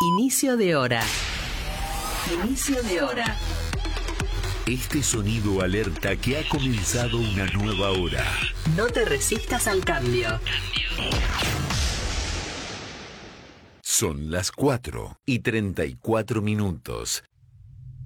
Inicio de hora. Inicio de hora. Este sonido alerta que ha comenzado una nueva hora. No te resistas al cambio. Son las 4:34.